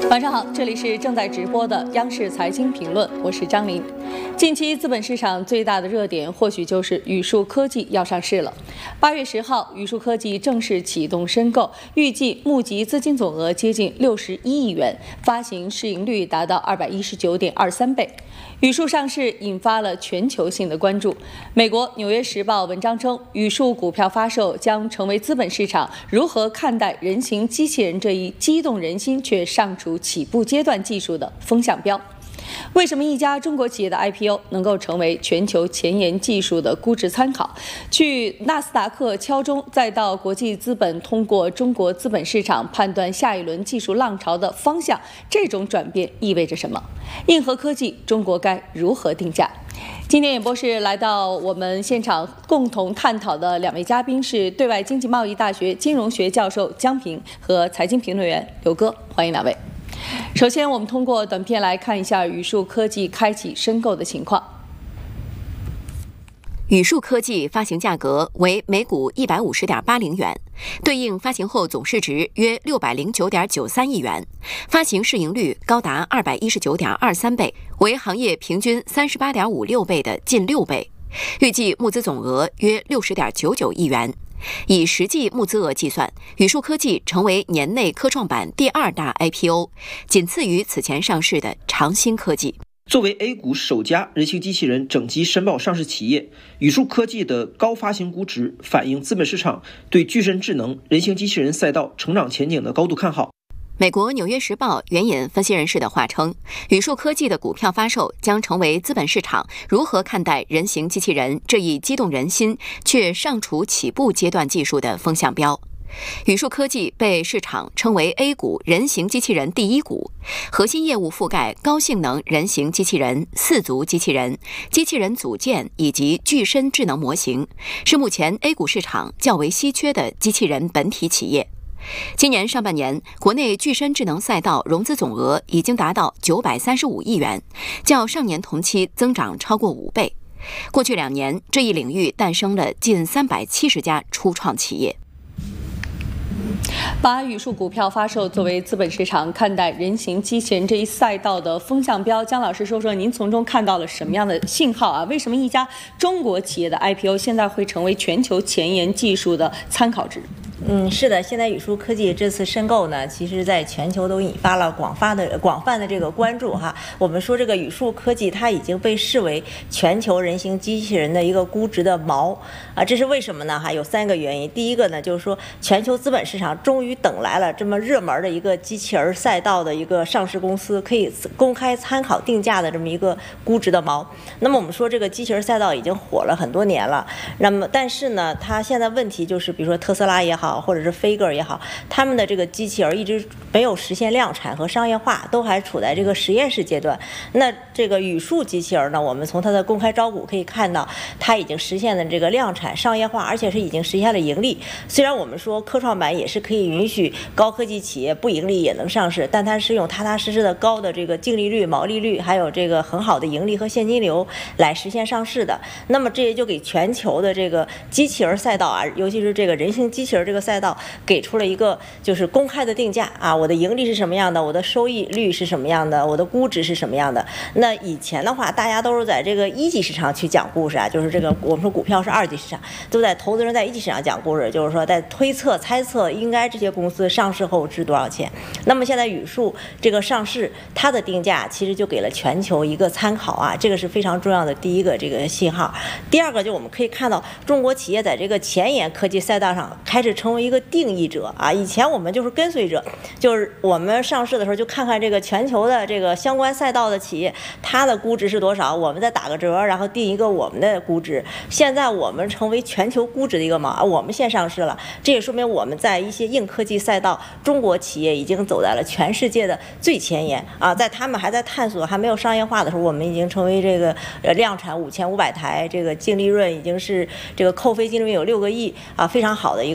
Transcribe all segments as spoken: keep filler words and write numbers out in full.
晚上好，这里是正在直播的央视财经评论，我是张琳。近期资本市场最大的热点或许就是宇树科技要上市了。八月十号，宇树科技正式启动申购，预计募集资金总额接近六十一亿元，发行市盈率达到二百一十九点二三倍。宇树上市引发了全球性的关注。美国《纽约时报》文章称，宇树股票发售将成为资本市场如何看待人形机器人这一激动人心却尚处起步阶段技术的风向标。为什么一家中国企业的 I P O 能够成为全球前沿技术的估值参考？去纳斯达克敲钟，再到国际资本通过中国资本市场判断下一轮技术浪潮的方向，这种转变意味着什么？硬核科技，中国该如何定价？今天演播室来到我们现场共同探讨的两位嘉宾是对外经济贸易大学金融学教授江平和财经评论员刘哥，欢迎两位。首先，我们通过短片来看一下宇树科技开启申购的情况。 宇树科技发行价格为每股一百五十点八零元，对应发行后总市值约六百零九点九三亿元，发行市盈率高达二百一十九点二三倍，为行业平均三十八点五六倍的近六倍。预计募资总额约六十点九九亿元。以实际募资额计算，宇树科技成为年内科创板第二大 I P O， 仅次于此前上市的长兴科技。 作为 A 股首家人形机器人整机申报上市企业，宇树科技的高发行估值反映资本市场对具身智能人形机器人赛道成长前景的高度看好。 美国《纽约时报》援引分析人士的话称，宇树科技的股票发售将成为资本市场如何看待人形机器人这一激动人心却尚处起步阶段技术的风向标。宇树科技被市场称为 A 股人形机器人第一股，核心业务覆盖高性能人形机器人、四足机器人、机器人组件以及具身智能模型，是目前 A 股市场较为稀缺的机器人本体企业。今年上半年，国内具身智能赛道融资总额已经达到九百三十五亿元，较上年同期增长超过五倍。过去两年，这一领域诞生了近三百七十家初创企业。 把宇树股票发售作为资本市场看待人形机器人这一赛道的风向标，姜老师说说您从中看到了什么样的信号啊？为什么一家中国企业的 I P O 现在会成为全球前沿技术的参考值？ 嗯，是的，现在宇树科技这次申购呢，其实在全球都引发了广发的广泛的这个关注哈。我们说这个宇树科技它已经被视为全球人形机器人的一个估值的锚啊，这是为什么呢？哈，有三个原因。第一个呢，就是说全球资本市场终于等来了这么热门的一个机器人赛道的一个上市公司，可以公开参考定价的这么一个估值的锚。那么我们说这个机器人赛道已经火了很多年了，那么但是呢，它现在问题就是，比如说特斯拉也好，或者是飞格也好，他们的这个机器人一直没有实现量产和商业化，都还处在这个实验室阶段。那这个宇树机器人呢，我们从它的公开招股可以看到，它已经实现了这个量产商业化，而且是已经实现了盈利。虽然我们说科创板也是可以允许高科技企业不盈利也能上市，但它是用踏踏实实的高的这个净利率、毛利率，还有这个很好的盈利和现金流来实现上市的。那么这也就给全球的这个机器人赛道啊，尤其是这个人形机器人这个赛道给出了一个就是公开的定价啊，我的盈利是什么样的，我的收益率是什么样的，我的估值是什么样的。那以前的话，大家都是在这个一级市场去讲故事啊，就是这个我们说股票是二级市场，都在投资人在一级市场讲故事，就是说在推测猜测应该这些公司上市后值多少钱。那么现在宇树这个上市，它的定价其实就给了全球一个参考啊，这个是非常重要的第一个这个信号。第二个就我们可以看到，中国企业在这个前沿科技赛道上开始成为一个定义者啊，以前我们就是跟随者，就是我们上市的时候就看看这个全球的这个相关赛道的企业，它的估值是多少，我们再打个折，然后定一个我们的估值。现在我们成为全球估值的一个锚，我们先上市了，这也说明我们在一些硬科技赛道，中国企业已经走在了全世界的最前沿啊，在他们还在探索还没有商业化的时候，我们已经成为这个呃量产五千五百台，这个净利润已经是这个扣非净利润有六个亿啊，非常好的一个这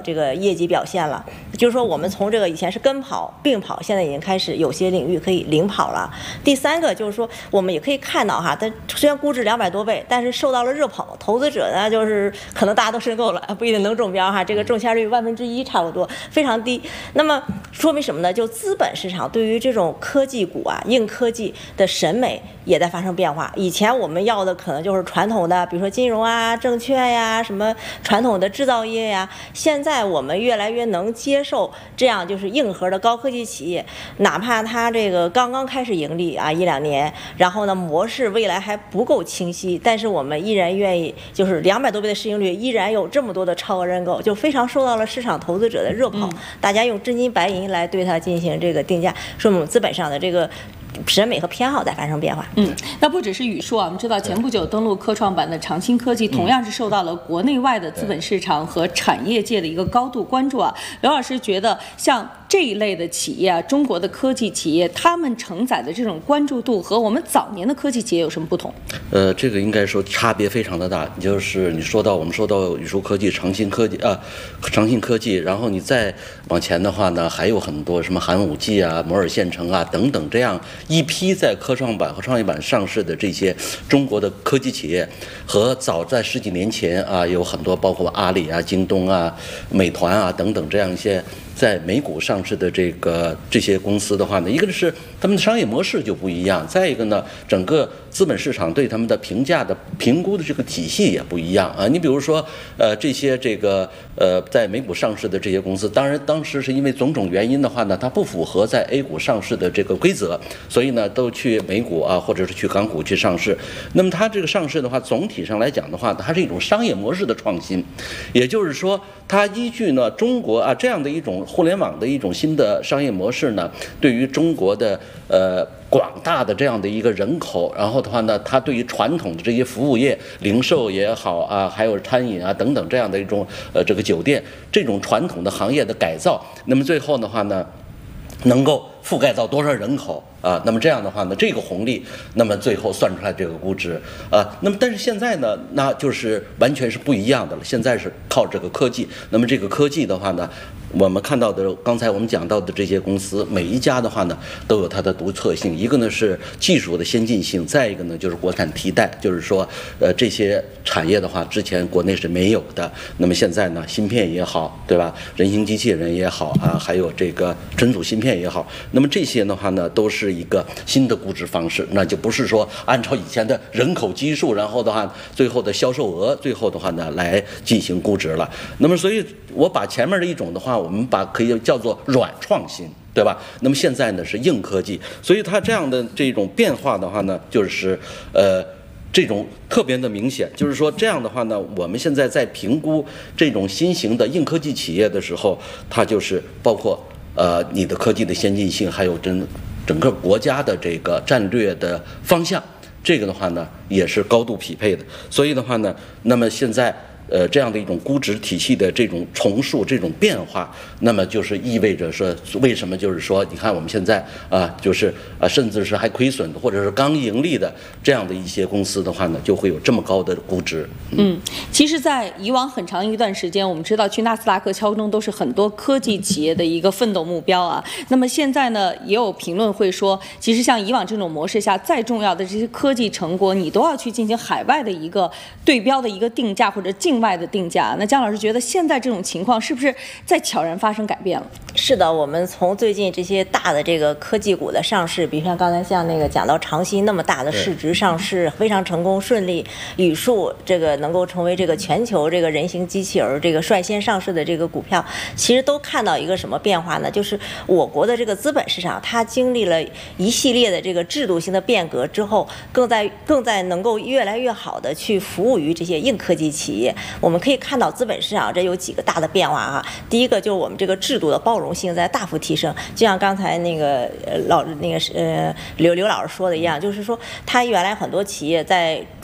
这个业绩表现了。就是说，我们从这个以前是跟跑并跑，现在已经开始有些领域可以领跑了。第三个就是说，我们也可以看到哈，它虽然估值两百多倍，但是受到了热捧，投资者呢就是可能大家都申购了，不一定能中标哈，这个中签率万分之一差不多，非常低。那么说明什么呢？就资本市场对于这种科技股啊、硬科技的审美也在发生变化。以前我们要的可能就是传统的，比如说金融啊、证券呀、什么传统的制造业呀，现在我们越来越能接受这样就是硬核的高科技企业，哪怕它这个刚刚开始盈利啊一两年，然后呢模式未来还不够清晰，但是我们依然愿意，就是两百多倍的市盈率，依然有这么多的超额认购，就非常受到了市场投资者的热捧，嗯、大家用真金白银来对它进行这个定价，说明我们资本上的这个审美和偏好在发生变化。 嗯，那不只是宇硕啊，我们知道前不久登陆科创板的长兴科技，同样是受到了国内外的资本市场和产业界的一个高度关注啊。刘老师觉得，像这一类的企业啊，中国的科技企业，他们承载的这种关注度和我们早年的科技企业有什么不同？ 呃，这个应该说差别非常的大。就是你说到我们说到宇硕科技、长兴科技啊，长兴科技，然后你再往前的话呢，还有很多什么寒武纪啊、摩尔县城啊等等这样一批在科创板和创业板上市的这些中国的科技企业，和早在十几年前啊，有很多包括阿里啊、京东啊、美团啊等等这样一些在美股上市的这个这些公司的话呢，一个是他们的商业模式就不一样，再一个呢，整个资本市场对他们的评价的评估的这个体系也不一样啊。你比如说，呃，这些这个呃在美股上市的这些公司，当然当时是因为种种原因的话呢，它不符合在 A 股上市的这个规则，所以呢都去美股啊或者是去港股去上市。那么它这个上市的话，总体上来讲的话，它是一种商业模式的创新，也就是说，它依据呢中国啊这样的一种互联网的一种新的商业模式呢，对于中国的呃广大的这样的一个人口，然后的话呢，它对于传统的这些服务业、零售也好啊，还有餐饮啊等等这样的一种呃这个酒店这种传统的行业的改造，那么最后的话呢，能够覆盖到多少人口啊？那么这样的话呢，这个红利，那么最后算出来这个估值啊。那么但是现在呢，那就是完全是不一样的了。现在是靠这个科技，那么这个科技的话呢，我们看到的刚才我们讲到的这些公司，每一家的话呢，都有它的独特性。一个呢是技术的先进性，再一个呢就是国产替代，就是说，呃，这些产业的话，之前国内是没有的。那么现在呢，芯片也好，对吧？人形机器人也好啊，还有这个存储芯片也好，那么这些的话呢，都是一个新的估值方式，那就不是说按照以前的人口基数，然后的话，最后的销售额，最后的话呢，来进行估值了。那么，所以我把前面的一种的话，我们把可以叫做软创新，对吧？那么现在呢是硬科技，所以它这样的这种变化的话呢，就是呃这种特别的明显，就是说这样的话呢，我们现在在评估这种新型的硬科技企业的时候，它就是包括呃你的科技的先进性，还有整整个国家的这个战略的方向，这个的话呢也是高度匹配的。所以的话呢，那么现在呃这样的一种估值体系的这种重塑、这种变化，那么就是意味着说，为什么就是说，你看我们现在啊、呃，就是啊、呃，甚至是还亏损的，或者是刚盈利的这样的一些公司的话呢，就会有这么高的估值。 嗯，嗯其实，在以往很长一段时间，我们知道去纳斯达克敲钟都是很多科技企业的一个奋斗目标啊。那么现在呢，也有评论会说，其实像以往这种模式下，再重要的这些科技成果，你都要去进行海外的一个对标的一个定价或者境外的定价。那姜老师觉得现在这种情况是不是在悄然发生改变了？ 是的，我们从最近这些大的这个科技股的上市，比如像刚才像那个讲到长兴那么大的市值上市，非常成功顺利，宇硕这个能够成为这个全球这个人形机器人这个率先上市的这个股票，其实都看到一个什么变化呢？就是我国的这个资本市场，它经历了一系列的这个制度性的变革之后，更在更在能够越来越好的去服务于这些硬科技企业。我们可以看到资本市场这有几个大的变化啊。第一个就是我们这个制度的包容性在大幅提升，就像刚才那个呃老那个呃刘刘老师说的一样，就是说他原来很多企业在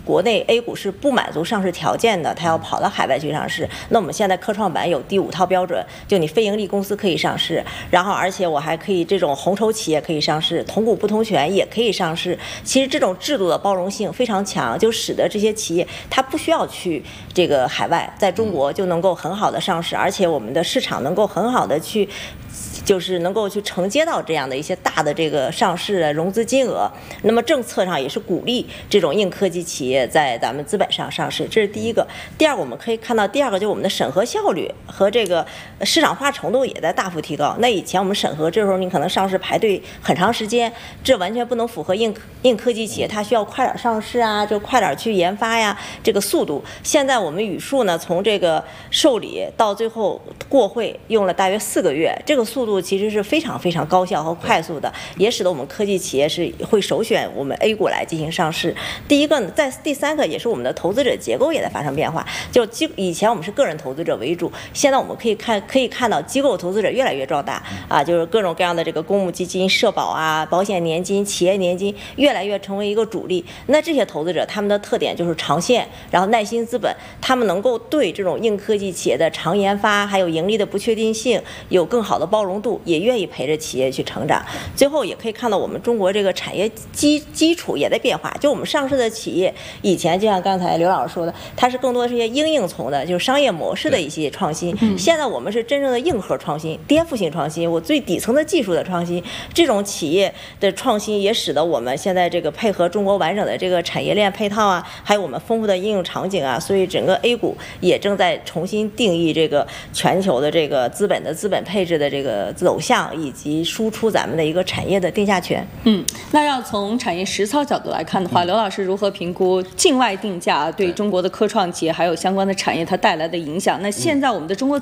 国内 A 股是不满足上市条件的，它要跑到海外去上市。那我们现在科创板有第五套标准，就你非盈利公司可以上市，然后而且我还可以这种红筹企业可以上市，同股不同权也可以上市。其实这种制度的包容性非常强，就使得这些企业它不需要去这个海外，在中国就能够很好的上市，而且我们的市场能够很好的去。就是能够去承接到这样的一些大的这个上市的融资金额，那么政策上也是鼓励这种硬科技企业在咱们资本上上市，这是第一个。第二个我们可以看到，第二个就是我们的审核效率和这个市场化程度也在大幅提高。那以前我们审核这时候你可能上市排队很长时间，这完全不能符合硬硬科技企业它需要快点上市啊，就快点去研发呀，这个速度。现在我们语数呢，从这个受理到最后过会用了大约四个月，这个速度其实是非常非常高效和快速的，也使得我们科技企业是会首选我们 A 股来进行上市。第一个呢，在第三个也是我们的投资者结构也在发生变化，就机以前我们是个人投资者为主，现在我们可以看可以看到机构投资者越来越壮大啊，就是各种各样的这个公募基金、社保啊、保险年金、企业年金越来越成为一个主力。那这些投资者他们的特点就是长线，然后耐心资本，他们能够对这种硬科技企业的长研发还有盈利的不确定性有更好的包容度，也愿意陪着企业去成长。最后也可以看到我们中国这个产业基基础也在变化，就我们上市的企业以前就像刚才刘老师说的，它是更多的是一些应应从的，就是商业模式的一些创新。现在我们是真正的硬核创新、颠覆性创新，我最底层的技术的创新，这种企业的创新也使得我们现在这个配合中国完整的这个产业链配套啊，还有我们丰富的应用场景啊，所以整个 A 股也正在重新定义这个全球的这个资本的资本配置的这个走向，以及输出咱们的一个产业的定价权。 嗯，那要从产业实操角度来看的话，刘老师如何评估境外定价对中国的科创企业还有相关的产业它带来的影响？那现在我们的中国